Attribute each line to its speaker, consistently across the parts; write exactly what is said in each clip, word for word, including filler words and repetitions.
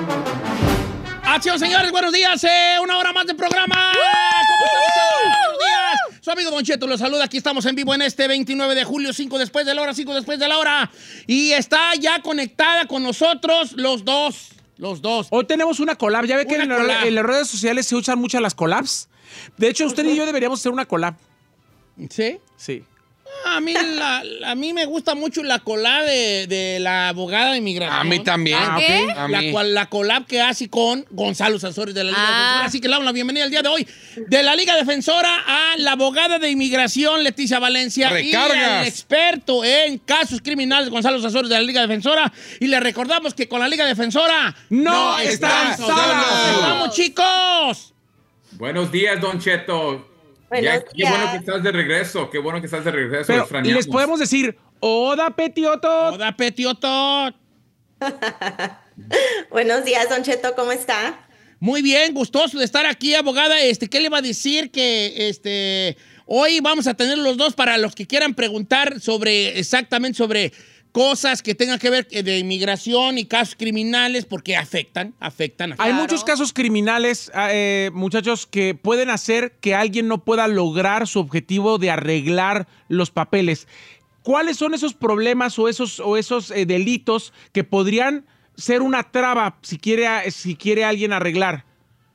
Speaker 1: ¡Acción, señores! ¡Buenos días! Eh, una hora más de programa. ¿Cómo estamos, chavos? ¡Buenos días! Su amigo Don Cheto los saluda. Aquí estamos en vivo en este veintinueve de julio, cinco después de la hora, cinco después de la hora. Y está ya conectada con nosotros los dos. Los dos.
Speaker 2: Hoy tenemos una collab. Ya ve que en,
Speaker 1: collab.
Speaker 2: en las redes sociales se usan mucho las collabs. De hecho, usted y yo deberíamos hacer una collab.
Speaker 1: ¿Sí?
Speaker 2: Sí.
Speaker 1: A mí, la, a mí me gusta mucho la collab de, de la abogada de inmigración.
Speaker 3: A mí también.
Speaker 1: Ah,
Speaker 4: ¿Qué?
Speaker 1: okay.
Speaker 3: A
Speaker 1: La,
Speaker 3: mí.
Speaker 1: cual- la collab que hace con Gonzalo Sanzores de la Liga
Speaker 4: Ah.
Speaker 1: Defensora. Así que le damos la bienvenida el día de hoy de la Liga Defensora a la abogada de inmigración Leticia Valencia
Speaker 3: Recargas.
Speaker 1: y al experto en casos criminales Gonzalo Sanzores de la Liga Defensora. Y le recordamos que con la Liga Defensora
Speaker 2: ¡No
Speaker 3: están
Speaker 2: están
Speaker 3: solos!
Speaker 2: solos!
Speaker 1: ¡Vamos, chicos!
Speaker 5: Buenos días, Don Cheto.
Speaker 4: Buenos
Speaker 5: Ya, qué
Speaker 4: días.
Speaker 5: bueno que estás de regreso, qué bueno que estás de regreso.
Speaker 2: Pero
Speaker 5: extrañamos.
Speaker 2: les podemos decir, Oda Petioto.
Speaker 1: Oda Petioto.
Speaker 4: Buenos días, Don Cheto, ¿cómo está?
Speaker 1: Muy bien, gustoso de estar aquí, abogada. Este, ¿qué le va a decir? Que este, hoy vamos a tener los dos para los que quieran preguntar sobre, exactamente sobre cosas que tengan que ver de inmigración y casos criminales, porque afectan, afectan, afectan.
Speaker 2: Hay
Speaker 4: Claro.
Speaker 2: muchos casos criminales, eh, muchachos, que pueden hacer que alguien no pueda lograr su objetivo de arreglar los papeles. ¿Cuáles son esos problemas o esos, o esos eh, delitos que podrían ser una traba si quiere, si quiere alguien arreglar?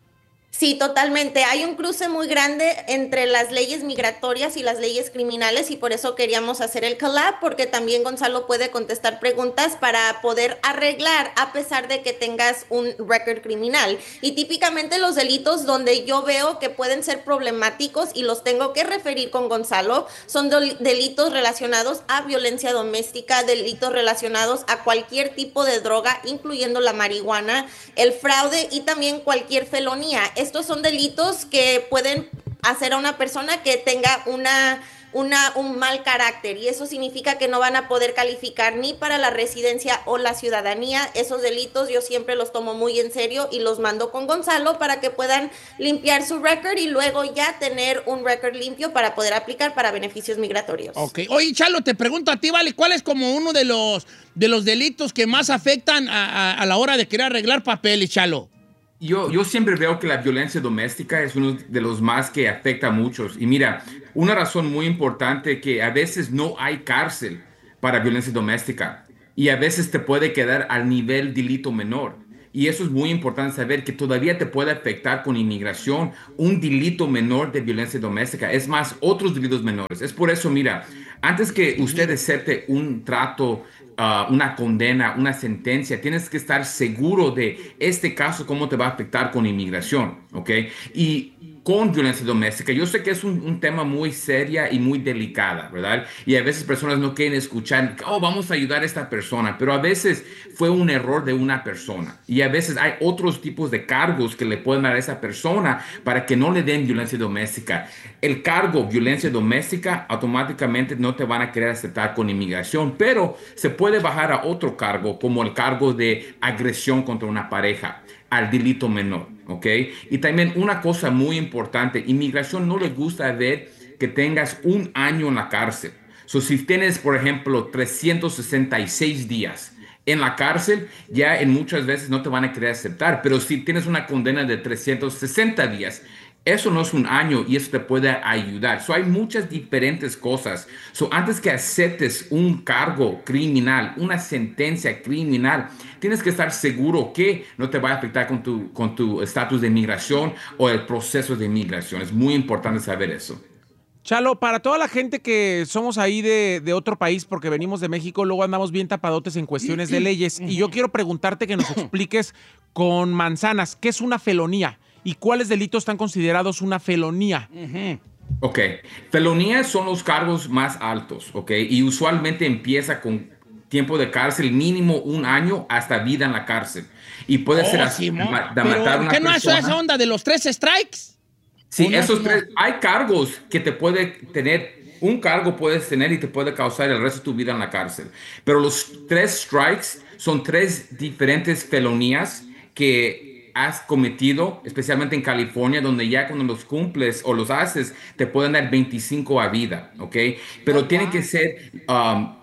Speaker 4: Sí, totalmente. Hay un cruce muy grande entre las leyes migratorias y las leyes criminales y por eso queríamos hacer el collab, porque también Gonzalo puede contestar preguntas para poder arreglar a pesar de que tengas un récord criminal. Y típicamente los delitos donde yo veo que pueden ser problemáticos y los tengo que referir con Gonzalo son del- delitos relacionados a violencia doméstica, delitos relacionados a cualquier tipo de droga, incluyendo la marihuana, el fraude y también cualquier felonía. Estos son delitos que pueden hacer a una persona que tenga una, una, un mal carácter y eso significa que no van a poder calificar ni para la residencia o la ciudadanía. Esos delitos yo siempre los tomo muy en serio y los mando con Gonzalo para que puedan limpiar su récord y luego ya tener un récord limpio para poder aplicar para beneficios migratorios.
Speaker 1: Ok. Oye, Chalo, te pregunto a ti, ¿vale? ¿Cuál es como uno de los, de los delitos que más afectan a, a, a la hora de querer arreglar papeles, Chalo?
Speaker 5: Yo, yo siempre veo que la violencia doméstica es uno de los más que afecta a muchos. Y mira, una razón muy importante que a veces no hay cárcel para violencia doméstica y a veces te puede quedar al nivel delito menor. Y eso es muy importante saber que todavía te puede afectar con inmigración un delito menor de violencia doméstica. Es más, otros delitos menores. Es por eso, mira, antes que usted acepte un trato, uh, una condena, una sentencia, tienes que estar seguro de este caso, cómo te va a afectar con inmigración, ¿ok? Y con violencia doméstica, yo sé que es un, un tema muy seria y muy delicada, ¿verdad? Y a veces personas no quieren escuchar, oh, vamos a ayudar a esta persona, pero a veces fue un error de una persona. Y a veces hay otros tipos de cargos que le pueden dar a esa persona para que no le den violencia doméstica. El cargo violencia doméstica automáticamente no te van a querer aceptar con inmigración, pero se puede bajar a otro cargo, como el cargo de agresión contra una pareja, al delito menor, ¿ok? Y también una cosa muy importante, inmigración no le gusta ver que tengas un año en la cárcel. So, si tienes, por ejemplo, trescientos sesenta y seis días en la cárcel, ya en muchas veces no te van a querer aceptar, pero si tienes una condena de trescientos sesenta días, eso no es un año y eso te puede ayudar. So, hay muchas diferentes cosas. So, antes que aceptes un cargo criminal, una sentencia criminal, tienes que estar seguro que no te va a afectar con tu con tu estatus de inmigración o el proceso de inmigración. Es muy importante saber eso.
Speaker 2: Chalo, para toda la gente que somos ahí de, de otro país porque venimos de México, luego andamos bien tapadotes en cuestiones de leyes. Y yo quiero preguntarte que nos expliques con manzanas, ¿qué es una felonía? ¿Y cuáles delitos están considerados una felonía?
Speaker 1: Uh-huh.
Speaker 5: Ok, felonías son los cargos más altos, ok, y usualmente empieza con tiempo de cárcel mínimo un año hasta vida en la cárcel. Y puede
Speaker 1: Oh,
Speaker 5: ser así,
Speaker 1: sí, mo-
Speaker 5: ma- de
Speaker 1: Pero,
Speaker 5: matar a una
Speaker 1: ¿qué no es
Speaker 5: persona.
Speaker 1: esa onda de los tres strikes?
Speaker 5: Sí,
Speaker 1: ¿O no,
Speaker 5: esos
Speaker 1: no?
Speaker 5: tres, hay cargos que te puede tener, un cargo puedes tener y te puede causar el resto de tu vida en la cárcel. Pero los tres strikes son tres diferentes felonías que has cometido, especialmente en California, donde ya cuando los cumples o los haces, te pueden dar veinticinco a vida, ¿ok? Pero
Speaker 4: Oh,
Speaker 5: tienen
Speaker 4: wow.
Speaker 5: que ser um,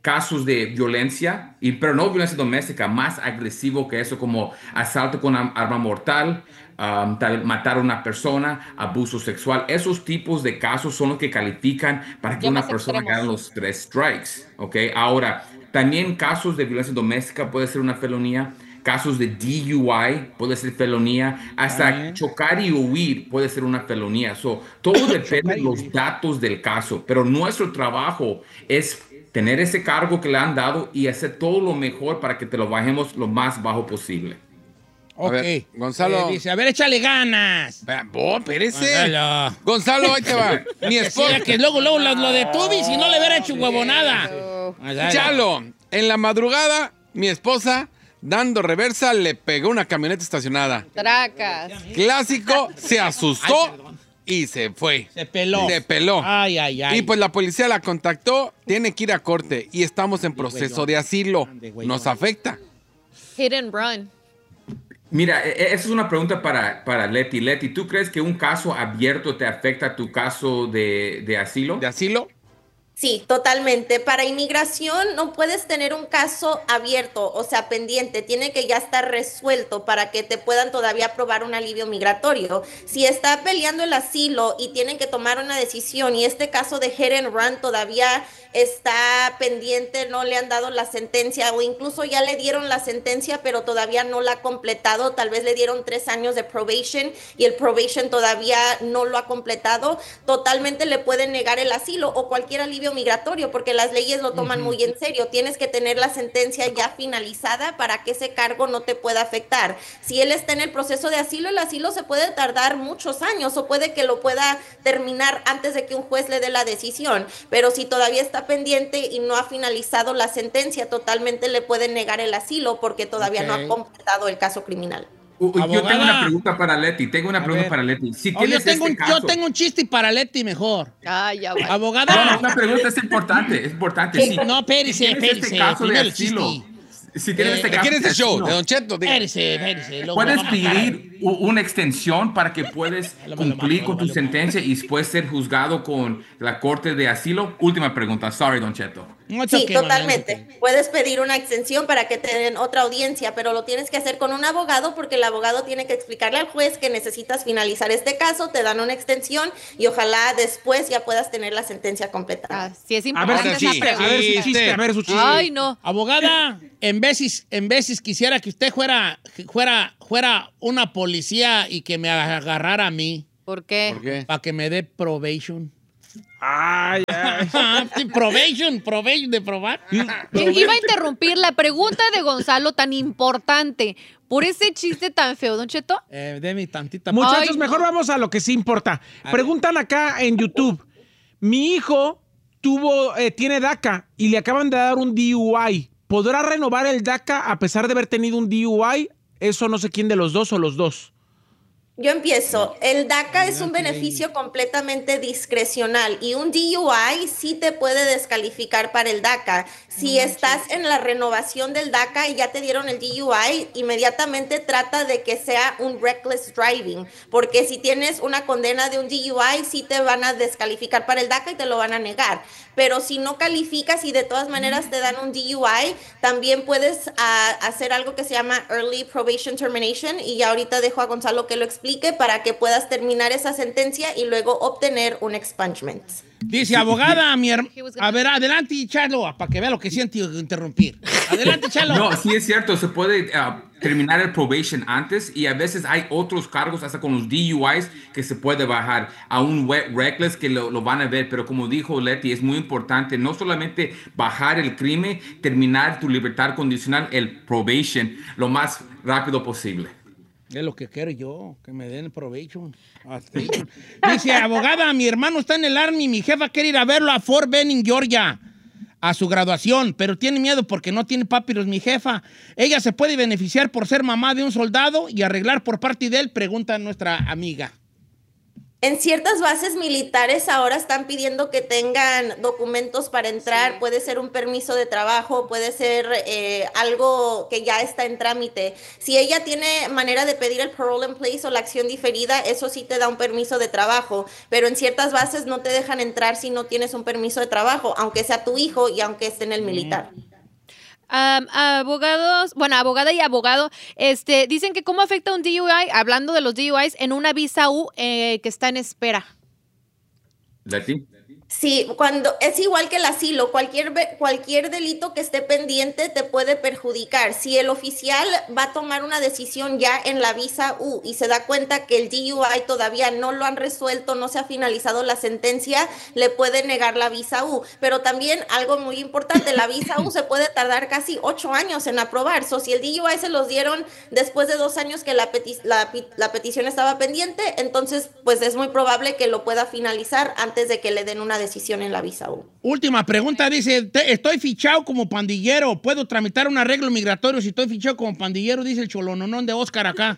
Speaker 5: casos de violencia, y, pero no violencia doméstica, más agresivo que eso, como asalto con am- arma mortal, um, tal- matar a una persona, abuso sexual. Esos tipos de casos son los que califican para que
Speaker 3: Ya
Speaker 5: una
Speaker 3: más
Speaker 5: persona
Speaker 3: extremos.
Speaker 5: gane los tres strikes, ¿ok? Ahora, también casos de violencia doméstica puede ser una felonía. Casos de D U I puede ser felonía, hasta
Speaker 1: También.
Speaker 5: chocar y huir puede ser una felonía. So, todo depende de los datos del caso, pero nuestro trabajo es tener ese cargo que le han dado y hacer todo lo mejor para que te lo bajemos lo más bajo posible.
Speaker 1: Ok.
Speaker 6: ver, Gonzalo.
Speaker 1: Eh, dice, a ver, échale ganas.
Speaker 6: Vea, vos, espérese.
Speaker 1: Gonzalo.
Speaker 6: Gonzalo, ahí te va. Mi esposa.
Speaker 1: Decía que luego, luego lo, lo de Tubi, si no le hubiera hecho huevonada.
Speaker 6: Chalo, en la madrugada, mi esposa, dando reversa, le pegó una camioneta estacionada.
Speaker 3: Tracas.
Speaker 6: Clásico, se asustó y se fue.
Speaker 1: Se peló.
Speaker 6: Se peló.
Speaker 1: Ay, ay, ay.
Speaker 6: Y pues la policía la contactó, tiene que ir a corte y estamos en proceso de asilo. Nos afecta.
Speaker 3: Hit and run.
Speaker 5: Mira, e- e- esa es una pregunta para, para Leti. Leti, ¿tú crees que un caso abierto te afecta a tu caso de, de asilo?
Speaker 6: ¿De asilo?
Speaker 4: Sí, totalmente. Para inmigración no puedes tener un caso abierto, o sea, pendiente. Tiene que ya estar resuelto para que te puedan todavía aprobar un alivio migratorio. Si está peleando el asilo y tienen que tomar una decisión y este caso de hit and run todavía está pendiente, no le han dado la sentencia o incluso ya le dieron la sentencia pero todavía no la ha completado, tal vez le dieron tres años de probation y el probation todavía no lo ha completado, totalmente le pueden negar el asilo o cualquier alivio migratorio porque las leyes lo toman muy en serio. Tienes que tener la sentencia ya finalizada para que ese cargo no te pueda afectar. Si él está en el proceso de asilo, el asilo se puede tardar muchos años o puede que lo pueda terminar antes de que un juez le dé la decisión, pero si todavía está pendiente y no ha finalizado la sentencia, totalmente le pueden negar el asilo porque todavía
Speaker 1: Ok.
Speaker 4: no ha completado el caso criminal.
Speaker 5: Uh, uh, yo tengo
Speaker 1: Abogada.
Speaker 5: una pregunta para Leti. Tengo una
Speaker 1: A
Speaker 5: pregunta
Speaker 1: ver.
Speaker 5: para Leti. Si
Speaker 1: Oh, yo,
Speaker 5: tienes
Speaker 1: tengo
Speaker 5: este
Speaker 1: un, yo
Speaker 5: caso-
Speaker 1: tengo un chiste para Leti mejor.
Speaker 3: Ay, ya va.
Speaker 1: Abogada.
Speaker 5: No, no, una pregunta es importante, es importante.
Speaker 1: Sí,
Speaker 5: Si-
Speaker 1: no, espérese,
Speaker 5: si tienes
Speaker 1: espérese,
Speaker 5: este caso de
Speaker 1: primero el
Speaker 5: asilo,
Speaker 1: chiste.
Speaker 5: si tienes
Speaker 1: Eh,
Speaker 5: este
Speaker 6: ¿De
Speaker 5: caso
Speaker 6: quién es
Speaker 5: de
Speaker 6: el show?
Speaker 5: asilo,
Speaker 6: ¿De Don Cheto? Diga.
Speaker 1: Espérese, espérese. lo
Speaker 5: puedes
Speaker 1: vamos a matar.
Speaker 5: pedir u- una extensión para que puedes
Speaker 1: Lo malo,
Speaker 5: cumplir
Speaker 1: malo,
Speaker 5: con tu
Speaker 1: malo,
Speaker 5: sentencia y después ser juzgado con la corte de asilo. Última pregunta. Sorry, Don Cheto.
Speaker 1: No, it's
Speaker 4: Sí,
Speaker 1: okay, mami,
Speaker 4: totalmente.
Speaker 1: it's okay.
Speaker 4: Puedes pedir una extensión para que te den otra audiencia, pero lo tienes que hacer con un abogado porque el abogado tiene que explicarle al juez que necesitas finalizar este caso, te dan una extensión y ojalá después ya puedas tener la sentencia completada.
Speaker 3: Ah, sí es
Speaker 2: A ver,
Speaker 3: importante
Speaker 6: Ahora
Speaker 2: su
Speaker 3: esa
Speaker 6: sí,
Speaker 2: chiste, a ver su
Speaker 3: pregunta.
Speaker 2: chiste, a ver su chiste.
Speaker 3: Ay, no.
Speaker 1: Abogada, en veces, en veces quisiera que usted fuera, fuera, fuera una policía y que me agarrara a mí
Speaker 3: ¿Por qué?
Speaker 6: ¿Por qué?
Speaker 1: para que me dé probation.
Speaker 2: Ay, ay.
Speaker 1: Sí, probation, probation de probar.
Speaker 3: Yo iba a interrumpir la pregunta de Gonzalo tan importante por ese chiste tan feo, Don Cheto.
Speaker 1: Eh, deme tantita.
Speaker 2: Muchachos,
Speaker 3: Ay,
Speaker 2: mejor
Speaker 3: no.
Speaker 2: vamos a lo que sí importa. Preguntan acá en YouTube. Mi hijo tuvo, eh, tiene DACA y le acaban de dar un D U I. ¿Podrá renovar el DACA a pesar de haber tenido un D U I? Eso no sé quién de los dos o los dos.
Speaker 4: Yo empiezo. El DACA es un beneficio completamente discrecional y un D U I sí te puede descalificar para el DACA. Si estás en la renovación del DACA y ya te dieron el D U I, inmediatamente trata de que sea un reckless driving, porque si tienes una condena de un D U I, sí te van a descalificar para el DACA y te lo van a negar. Pero si no calificas y de todas maneras te dan un D U I, también puedes ah, hacer algo que se llama Early Probation Termination y ya ahorita dejo a Gonzalo que lo explique para que puedas terminar esa sentencia y luego obtener un expungement.
Speaker 1: Dice, abogada, mi hermano. A ver, adelante, Chalo, para que vea lo que siento interrumpir. Adelante, Chalo.
Speaker 5: No, sí es cierto, se puede ah, terminar el probation antes y a veces hay otros cargos hasta con los D U Is que se puede bajar a un wet reckless que lo, lo van a ver, pero como dijo Leti, es muy importante no solamente bajar el crimen, terminar tu libertad condicional, el probation, lo más rápido posible.
Speaker 1: Es lo que quiero yo, que me den provecho. Así. Dice, abogada, mi hermano está en el Army, mi jefa quiere ir a verlo a Fort Benning, Georgia, a su graduación, pero tiene miedo porque no tiene papiros mi jefa. ¿Ella se puede beneficiar por ser mamá de un soldado y arreglar por parte de él? Pregunta nuestra amiga.
Speaker 4: En ciertas bases militares ahora están pidiendo que tengan documentos para entrar, sí. Puede ser un permiso de trabajo, puede ser eh, algo que ya está en trámite. Si ella tiene manera de pedir el parole in place o la acción diferida, eso sí te da un permiso de trabajo, pero en ciertas bases no te dejan entrar si no tienes un permiso de trabajo, aunque sea tu hijo y aunque esté en el militar.
Speaker 3: Um, abogados, bueno, abogada y abogado, este, dicen que cómo afecta un D U I, hablando de los D U Is, en una visa U eh, que está en espera.
Speaker 5: ¿Leti?
Speaker 4: Sí, cuando es igual que el asilo, cualquier, cualquier delito que esté pendiente te puede perjudicar. Si el oficial va a tomar una decisión ya en la visa U y se da cuenta que el D U I todavía no lo han resuelto, no se ha finalizado la sentencia, le puede negar la visa U. Pero también algo muy importante, la visa U se puede tardar casi ocho años en aprobar. So, si el D U I se los dieron después de dos años que la, peti la, la petición estaba pendiente, entonces pues es muy probable que lo pueda finalizar antes de que le den una decisión en la visa U.
Speaker 1: Última pregunta, dice, estoy fichado como pandillero, ¿puedo tramitar un arreglo migratorio si estoy fichado como pandillero? Dice el cholononón de Oscar acá.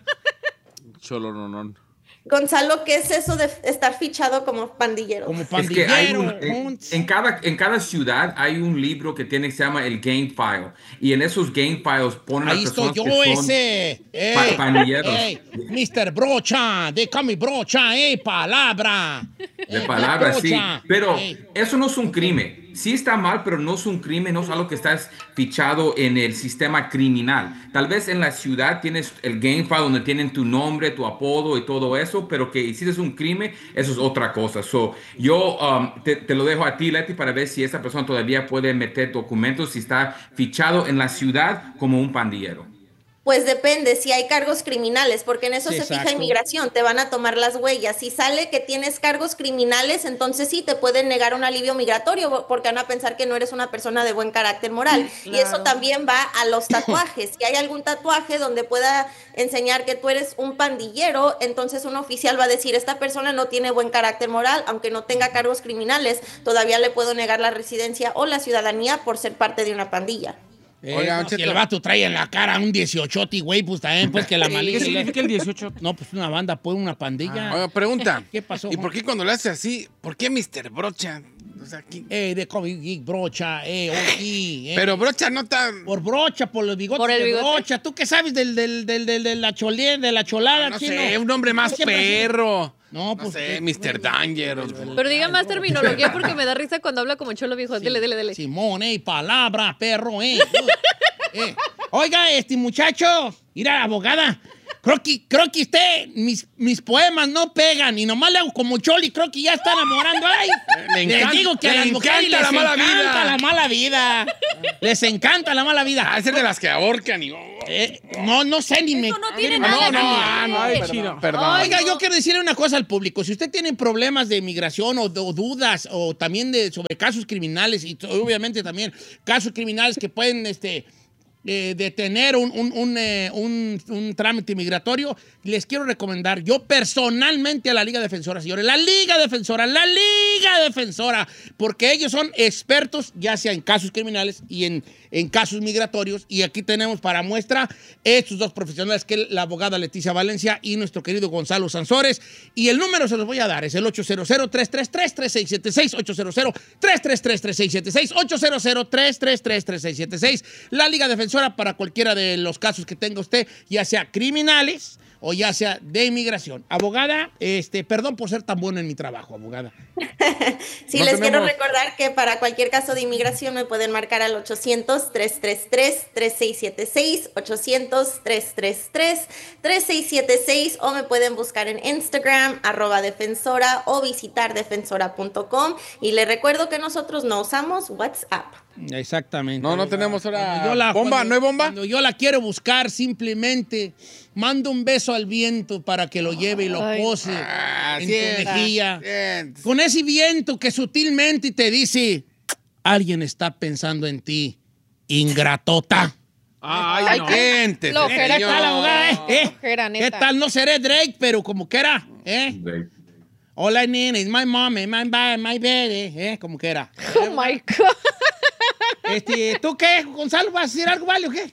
Speaker 2: Cholononón.
Speaker 4: Gonzalo, ¿qué es eso de estar fichado como pandillero?
Speaker 1: Como pandillero.
Speaker 5: Es que hay un, en, en, cada, en cada ciudad hay un libro que tiene, se llama el Gang File. Y en esos Gang Files ponen
Speaker 1: Ahí
Speaker 5: las personas
Speaker 1: estoy yo,
Speaker 5: que son
Speaker 1: ese. Ey,
Speaker 5: pa pandilleros.
Speaker 1: Ey, mister Brocha, de Cami Brocha, ey, palabra.
Speaker 5: De palabra, sí. Pero
Speaker 1: ey.
Speaker 5: Eso no es un crimen. Sí está mal, pero no es un crimen, no es algo que estás fichado en el sistema criminal. Tal vez en la ciudad tienes el Gang File donde tienen tu nombre, tu apodo y todo eso, pero que hiciste un crimen, eso es otra cosa. So, yo um, te, te lo dejo a ti, Leti, para ver si esa persona todavía puede meter documentos, si está fichado en la ciudad como un pandillero.
Speaker 4: Pues depende, si hay cargos criminales, porque en eso
Speaker 1: Sí,
Speaker 4: se
Speaker 1: exacto.
Speaker 4: fija inmigración, te van a tomar las huellas. Si sale que tienes cargos criminales, entonces sí te pueden negar un alivio migratorio, porque van a pensar que no eres una persona de buen carácter moral.
Speaker 3: Claro.
Speaker 4: Y eso también va a los tatuajes. Si hay algún tatuaje donde pueda enseñar que tú eres un pandillero, entonces un oficial va a decir, esta persona no tiene buen carácter moral, aunque no tenga cargos criminales, todavía le puedo negar la residencia o la ciudadanía por ser parte de una pandilla.
Speaker 1: Eh,
Speaker 6: Oiga,
Speaker 1: no, si el vato trae en la cara un dieciochote, güey, pues también, pues que la
Speaker 2: ¿Qué
Speaker 1: malicia.
Speaker 2: significa el dieciocho?
Speaker 1: No, pues una banda, pues una pandilla.
Speaker 6: Oiga, pregunta.
Speaker 1: ¿Qué pasó?
Speaker 6: ¿Y por qué cuando le hace así, por qué mister Brocha? O sea, aquí.
Speaker 1: Eh, de Comic Geek, brocha, eh, oí, eh.
Speaker 6: Pero Brocha no está.
Speaker 1: Por brocha, por los bigotes
Speaker 3: Por el
Speaker 1: de
Speaker 3: bigote.
Speaker 1: brocha. ¿Tú qué sabes del, del, del, del- de la cholía, de la cholada,
Speaker 6: No
Speaker 1: chino?
Speaker 6: sé, un hombre más
Speaker 1: Siempre así.
Speaker 6: perro.
Speaker 1: No,
Speaker 6: No
Speaker 1: pues.
Speaker 6: sé,
Speaker 1: eh,
Speaker 6: mister Danger.
Speaker 3: Pero diga más terminología porque me da risa cuando habla como cholo viejo. Dele, dele, dele.
Speaker 1: Simón, eh, palabra, perro, eh. eh. Oiga, este muchacho, mira, abogada. Creo que, creo que usted, mis, mis poemas no pegan y nomás le hago como choli, creo que ya está enamorando. Ay,
Speaker 6: Le
Speaker 1: les
Speaker 6: encanta-
Speaker 1: digo que a
Speaker 6: le
Speaker 1: las mujeres
Speaker 6: encanta
Speaker 1: les
Speaker 6: la mala
Speaker 1: encanta
Speaker 6: vida.
Speaker 1: la mala vida. Les encanta la mala vida.
Speaker 6: Ah, es el de las que ahorcan y.
Speaker 1: Eh, no, no sé ni me...
Speaker 3: Eso no tiene
Speaker 6: No,
Speaker 3: nada
Speaker 6: no,
Speaker 3: que
Speaker 6: ah,
Speaker 3: ver.
Speaker 6: no,
Speaker 2: Ay,
Speaker 6: perdón,
Speaker 2: chino.
Speaker 6: perdón.
Speaker 3: Ay,
Speaker 1: Oiga,
Speaker 3: no.
Speaker 1: yo quiero decirle una cosa al público. Si usted tiene problemas de migración o, o dudas o también de, sobre casos criminales y to- obviamente también casos criminales que pueden este, eh, detener un, un, un, eh, un- un trámite migratorio, les quiero recomendar yo personalmente a la Liga Defensora, señores. La Liga Defensora, la Liga Defensora, porque ellos son expertos ya sea en casos criminales y en, en casos migratorios. Y aquí tenemos para muestra estos dos profesionales, que es la abogada Leticia Valencia y nuestro querido Gonzalo Sansores. Y el número se los voy a dar, es el ocho cero cero, tres tres tres, tres seis siete seis, ocho cero cero, tres tres tres, tres seis siete seis, ocho cero cero, tres tres tres, tres seis siete seis. La Liga Defensora para cualquiera de los casos que tenga usted, ya sea criminales o ya sea de inmigración. Abogada, este, perdón por ser tan bueno en mi trabajo, abogada.
Speaker 4: Sí,
Speaker 6: No
Speaker 4: les
Speaker 6: tenemos-
Speaker 4: quiero recordar que para cualquier caso de inmigración me pueden marcar al ochocientos, tres tres tres, tres seis siete seis, ochocientos, tres tres tres, tres seis siete seis, o me pueden buscar en Instagram, arroba defensora, o visitar defensora punto com. Y les recuerdo que nosotros no usamos WhatsApp.
Speaker 1: Exactamente.
Speaker 6: No, no tenemos ahora
Speaker 1: Cuando yo la-
Speaker 6: bomba,
Speaker 1: cuando-
Speaker 6: ¿no hay bomba?
Speaker 1: Cuando yo la quiero buscar, simplemente mando un beso al viento para que lo lleve y lo
Speaker 3: Ay.
Speaker 1: pose
Speaker 6: Ah,
Speaker 1: en
Speaker 6: siéntese,
Speaker 1: tu mejilla.
Speaker 6: siéntese.
Speaker 1: Con ese viento que sutilmente te dice, alguien está pensando en ti, ingratota.
Speaker 2: Ay,
Speaker 3: Ay,
Speaker 2: no.
Speaker 3: qué
Speaker 6: Siéntese,
Speaker 3: flojera,
Speaker 1: ¿Qué tal, abogada? eh? ¿Eh?
Speaker 3: Flojera,
Speaker 1: ¿Qué
Speaker 3: neta.
Speaker 1: tal? No seré Drake, pero como que era, ¿eh? All I need is my mommy, my, my, my baby, ¿eh? Como que era.
Speaker 3: Oh my God.
Speaker 1: Este, ¿tú qué, Gonzalo? ¿Vas a decir algo, vale, o qué?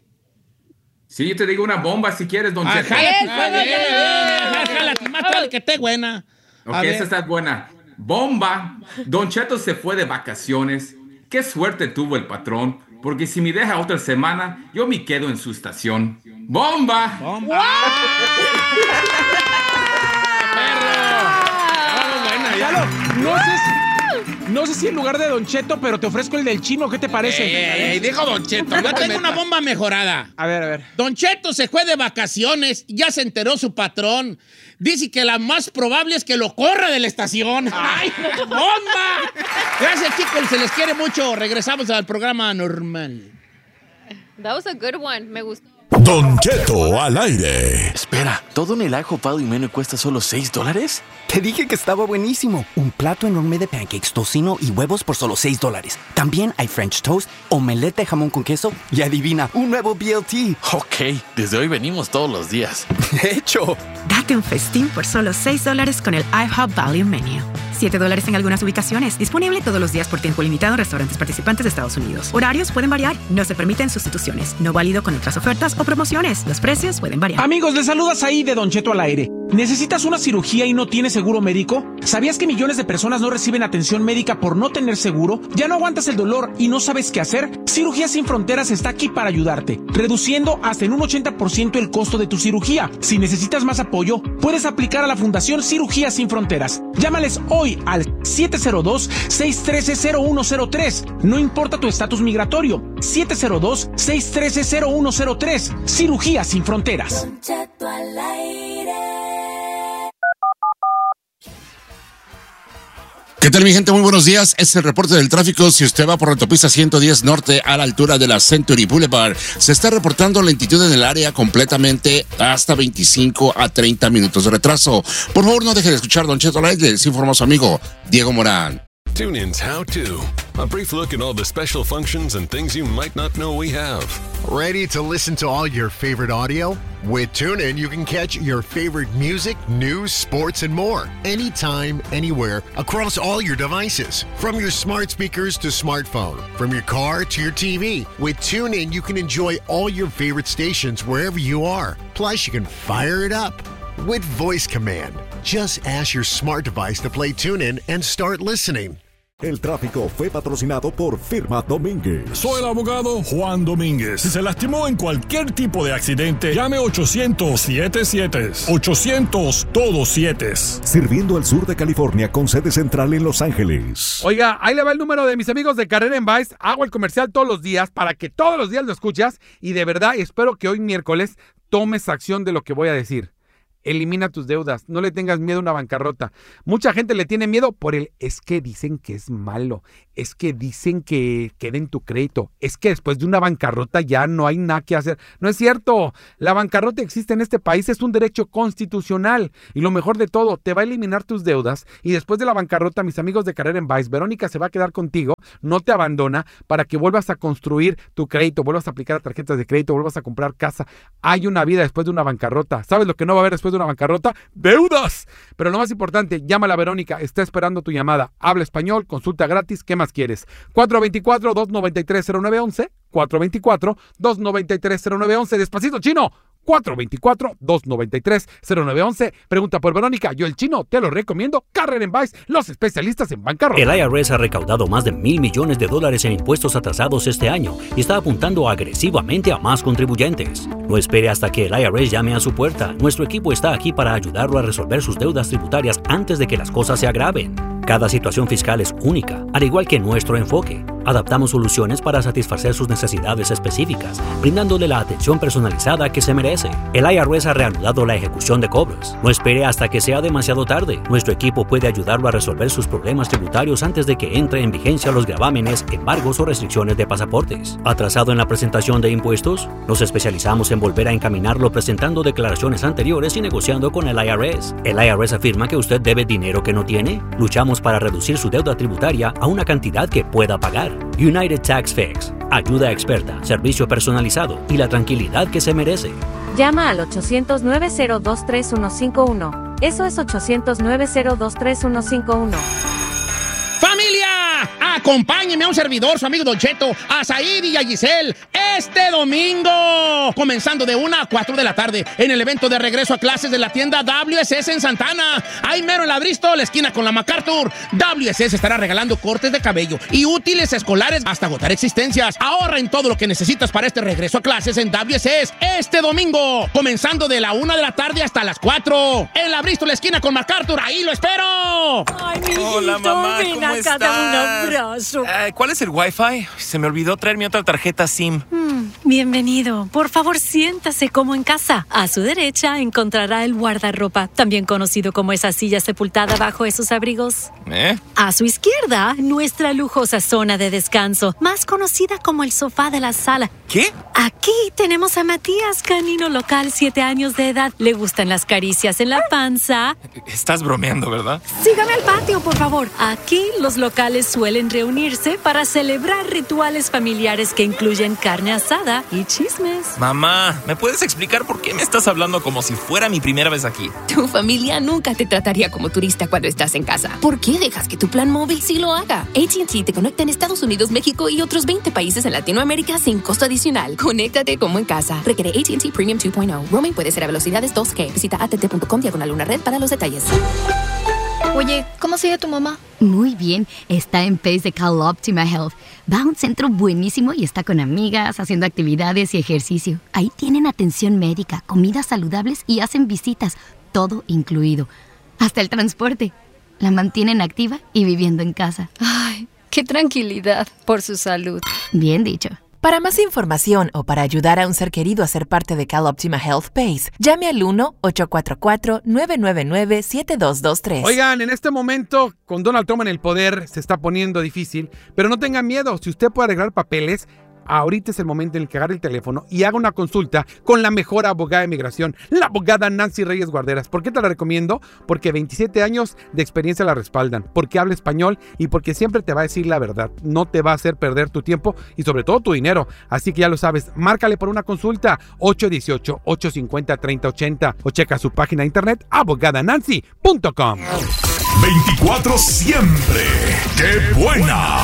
Speaker 5: Sí, yo te digo una bomba si quieres, don
Speaker 1: Ah,
Speaker 5: Cheto.
Speaker 1: jálate,
Speaker 3: Eso,
Speaker 1: jálate,
Speaker 3: ya, ya.
Speaker 1: jálate, jálate, más vale que esté buena.
Speaker 5: Ok, esa está buena. Bomba. Don Cheto se fue de vacaciones. Qué suerte tuvo el patrón, porque si me deja otra semana, yo me quedo en su estación. ¡Bomba!
Speaker 1: ¡Bomba!
Speaker 2: Lalo, no sé, si, no sé si en lugar de Don Cheto, pero te ofrezco el del chino. ¿Qué te parece?
Speaker 1: Ey, ey, dijo Don Cheto. Yo tengo una bomba mejorada.
Speaker 2: A ver, a ver.
Speaker 1: Don Cheto se fue de vacaciones. Ya se enteró su patrón. Dice que la más probable es que lo corra de la estación. ¡Ay, bomba! Gracias, chicos. Se les quiere mucho. Regresamos al programa normal.
Speaker 3: That was a good one. Me gustó.
Speaker 7: Don Cheto al aire.
Speaker 8: Espera, ¿todo en el ajo pavo y menú cuesta solo seis dólares?
Speaker 9: Te dije que estaba buenísimo. Un plato enorme de pancakes, tocino y huevos por solo seis dólares. También hay French toast, omelette de jamón con queso y adivina, un nuevo B L T.
Speaker 8: Ok, desde hoy venimos todos los días.
Speaker 9: De hecho.
Speaker 10: Date un festín por solo seis dólares con el IHOP Value Menu. siete dólares en algunas ubicaciones. Disponible todos los días por tiempo limitado en restaurantes participantes de Estados Unidos. Horarios pueden variar. No se permiten sustituciones. No válido con otras ofertas o promociones. Los precios pueden variar.
Speaker 2: Amigos, les saludas ahí de Don Cheto al aire. ¿Necesitas una cirugía y no tienes seguro médico? ¿Sabías que millones de personas no reciben atención médica por no tener seguro? ¿Ya no aguantas el dolor y no sabes qué hacer? Cirugía Sin Fronteras está aquí para ayudarte, reduciendo hasta en un ochenta por ciento el costo de tu cirugía. Si necesitas más apoyo, puedes aplicar a la Fundación Cirugía Sin Fronteras. Llámales hoy al siete cero dos, seis uno tres, cero uno cero tres. No importa tu estatus migratorio. siete cero dos, seis uno tres, cero uno cero tres. Cirugía Sin Fronteras.
Speaker 7: ¿Qué tal, mi gente? Muy buenos días. Este es el reporte del tráfico. Si usted va por la autopista ciento diez Norte a la altura de la Century Boulevard, se está reportando lentitud en el área completamente hasta veinticinco a treinta minutos de retraso. Por favor, no deje de escuchar Don Cheto al aire. Les informa a su amigo Diego Morán.
Speaker 11: TuneIn's How To. A brief look at all the special functions and things you might not know we have.
Speaker 12: Ready to listen to all your favorite audio? With TuneIn, you can catch your favorite music, news, sports, and more. Anytime, anywhere, across all your devices. From your smart speakers to smartphone. From your car to your T V. With TuneIn, you can enjoy all your favorite stations wherever you are. Plus, you can fire it up with voice command. Just ask your smart device to play TuneIn and start listening.
Speaker 7: El tráfico fue patrocinado por Firma Domínguez.
Speaker 13: Soy el abogado Juan Domínguez. Si se lastimó en cualquier tipo de accidente, llame ochocientos, siete siete. ochocientos, todos siete.
Speaker 7: Sirviendo al sur de California con sede central en Los Ángeles.
Speaker 2: Oiga, ahí le va el número de mis amigos de Carrera en Vice. Hago el comercial todos los días para que todos los días lo escuchas. Y de verdad espero que hoy miércoles tomes acción de lo que voy a decir. Elimina tus deudas, no le tengas miedo a una bancarrota. Mucha gente le tiene miedo por el es que dicen que es malo, es que dicen que queda en tu crédito, es que después de una bancarrota ya no hay nada que hacer. No es cierto, la bancarrota existe en este país, es un derecho constitucional y lo mejor de todo, te va a eliminar tus deudas y después de la bancarrota, mis amigos de Carrera en Vice, Verónica se va a quedar contigo, no te abandona para que vuelvas a construir tu crédito, vuelvas a aplicar a tarjetas de crédito, vuelvas a comprar casa. Hay una vida después de una bancarrota. ¿Sabes lo que no va a haber después de una bancarrota? ¡Deudas! Pero lo más importante, llámala a Verónica, está esperando tu llamada. Habla español, consulta gratis, ¿qué más quieres? cuatro dos cuatro, dos nueve tres, cero nueve uno uno, cuatro dos cuatro, dos nueve tres, cero nueve uno uno, despacito, chino. cuatro dos cuatro, dos nueve tres, cero nueve uno uno. Pregunta por Verónica. Yo, el chino, te lo recomiendo. Carrera en Vice, los especialistas en bancarrota.
Speaker 14: El I R S ha recaudado más de mil millones de dólares en impuestos atrasados este año y está apuntando agresivamente a más contribuyentes. No espere hasta que el I R S llame a su puerta. Nuestro equipo está aquí para ayudarlo a resolver sus deudas tributarias antes de que las cosas se agraven. Cada situación fiscal es única, al igual que nuestro enfoque. Adaptamos soluciones para satisfacer sus necesidades específicas, brindándole la atención personalizada que se merece. El I R S ha reanudado la ejecución de cobros. No espere hasta que sea demasiado tarde. Nuestro equipo puede ayudarlo a resolver sus problemas tributarios antes de que entre en vigencia los gravámenes, embargos o restricciones de pasaportes. ¿Atrasado en la presentación de impuestos? Nos especializamos en volver a encaminarlo presentando declaraciones anteriores y negociando con el I R S. ¿El I R S afirma que usted debe dinero que no tiene? Luchamos para reducir su deuda tributaria a una cantidad que pueda pagar. United Tax Fix. Ayuda experta, servicio personalizado y la tranquilidad que se merece.
Speaker 15: Llama al ochocientos, nueve cero dos, tres uno cinco uno. Eso es ochocientos, nueve cero dos, tres uno cinco uno.
Speaker 1: ¡Familia! Acompáñeme a un servidor, su amigo Don Cheto, a Said y a Giselle, este domingo, comenzando de una a cuatro de la tarde, en el evento de regreso a clases de la tienda W S S en Santana. Ahí mero en la Bristol, la esquina con la MacArthur. W S S estará regalando cortes de cabello y útiles escolares hasta agotar existencias. Ahorra en todo lo que necesitas para este regreso a clases en W S S este domingo, comenzando de la una de la tarde hasta las cuatro. En la Bristol, la esquina con MacArthur. Ahí lo espero.
Speaker 16: Ay, mi Hola, mamá, ven ¿cómo acá, estás? Dame un abrazo. Uh, ¿Cuál es el Wi-Fi? Se me olvidó traer mi otra tarjeta SIM.
Speaker 17: Mm, bienvenido. Por favor, siéntase como en casa. A su derecha encontrará el guardarropa, también conocido como esa silla sepultada bajo esos abrigos.
Speaker 16: ¿Eh?
Speaker 17: A su izquierda, nuestra lujosa zona de descanso, más conocida como el sofá de la sala.
Speaker 16: ¿Qué?
Speaker 17: Aquí tenemos a Matías, canino local, siete años de edad. Le gustan las caricias en la panza.
Speaker 16: Estás bromeando, ¿verdad?
Speaker 17: Sígame al patio, por favor. Aquí los locales suelen reunirse para celebrar rituales familiares que incluyen carne asada y chismes.
Speaker 16: Mamá, ¿me puedes explicar por qué me estás hablando como si fuera mi primera vez aquí?
Speaker 18: Tu familia nunca te trataría como turista cuando estás en casa. ¿Por qué dejas que tu plan móvil sí lo haga? A T and T te conecta en Estados Unidos, México y otros veinte países en Latinoamérica sin costo adicional. Conéctate como en casa. Requiere A T and T Premium dos punto cero. Roaming puede ser a velocidades dos G. Visita a t t punto com diagonal una red para los detalles.
Speaker 19: Oye, ¿cómo sigue tu mamá? Muy bien, está en Pace de CalOptima Health. Va a un centro buenísimo y está con amigas, haciendo actividades y ejercicio. Ahí tienen atención médica, comidas saludables y hacen visitas, todo incluido. Hasta el transporte. La mantienen activa y viviendo en casa.
Speaker 17: Ay, qué tranquilidad por su salud.
Speaker 19: Bien dicho.
Speaker 20: Para más información o para ayudar a un ser querido a ser parte de CalOptima Health Pace, llame al uno ocho cuatro cuatro, nueve nueve nueve, siete dos dos tres.
Speaker 2: Oigan, en este momento, con Donald Trump en el poder, se está poniendo difícil, pero no tengan miedo. Si usted puede arreglar papeles, ahorita es el momento en el que agarre el teléfono y haga una consulta con la mejor abogada de migración, la abogada Nancy Reyes Guarderas. ¿Por qué te la recomiendo? Porque veintisiete años de experiencia la respaldan, porque habla español y porque siempre te va a decir la verdad. No te va a hacer perder tu tiempo y sobre todo tu dinero. Así que ya lo sabes, márcale por una consulta ocho uno ocho, ocho cinco cero, tres cero ocho cero o checa su página de internet abogada nancy punto com.
Speaker 13: veinticuatro siempre. ¡Qué buena!